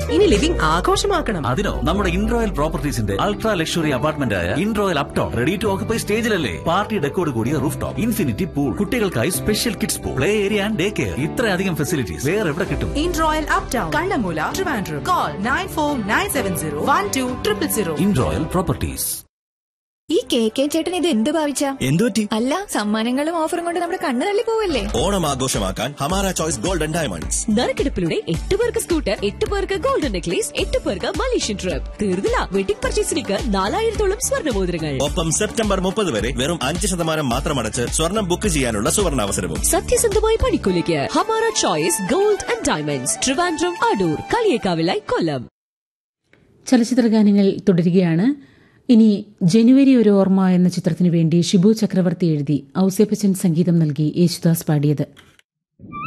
ഇനി ലിവിംഗ് ആഘോഷമാക്കണം. അതിനോ നമ്മുടെ ഇൻറോയൽ പ്രോപ്പർട്ടീസിന്റെ അൾട്രാ ലക്ഷറി അപ്പാർട്ട്മെന്റ് ആയ ഇൻറോയൽ Upton ready to occupy സ്റ്റേജിലല്ലേ. Party ഡെക്കോട് കൂടിയ റൂഫ് ടോപ്പ്, ഇൻഫിനിറ്റി പൂൾ, കുട്ടികൾക്കായി special kids pool, play area and day care. ഇത്രയധികം ഫെസിലിറ്റീസ് വേറെ എവിടെ കിട്ടും? ഇൻറോയൽ uptown, Kannammoola, Trivandrum. Call 9497012000. ഇൻറോയൽ properties. ഈ കെ ചേട്ടൻ ഇത് എന്ത് ഭാവിച്ച? എന്തുപറ്റി? അല്ല, സമ്മാനങ്ങളും ഓഫറും കൊണ്ട് നമ്മുടെ കണ്ണ് തള്ളി പോവല്ലേ. ഓണം ആഘോഷമാക്കാൻ ഹമാര ചോയ്സ് ഗോൾഡൻ ഡയമണ്ട്സ്. നറുക്കെടുപ്പിലൂടെ 8 പേർക്ക് സ്കൂട്ടർ, 8 പേർക്ക് ഗോൾഡൻ നെക്ലേസ്, 8 പേർക്ക് മലേഷ്യൻ ട്രിപ്പ്. തീർന്നില്ല, വെഡിംഗ് പർച്ചേസിലേക്ക് 4000-ഓളം സ്വർണ്ണമോതിരങ്ങൾ. ഒപ്പം സെപ്റ്റംബർ 30 വരെ വെറും 5% മാത്രം അടച്ച് സ്വർണം ബുക്ക് ചെയ്യാനുള്ള സുവർണാവസരവും. സത്യസന്ധമായ പണിക്കൂലിക്ക് Hamara choice gold and diamonds, Trivandrum, Adoor, കളിയേക്കാവിലായി, കൊല്ലം. ചലച്ചിത്ര ഗാനങ്ങൾ തുടരുകയാണ്. ഇനി ജനുവരി ഒരു ഓർമ്മ എന്ന ചിത്രത്തിനു വേണ്ടി ഷിബു ചക്രവർത്തി എഴുതി ഔസേപ്പച്ചൻ സംഗീതം നൽകി യേശുദാസ് പാടിയത്.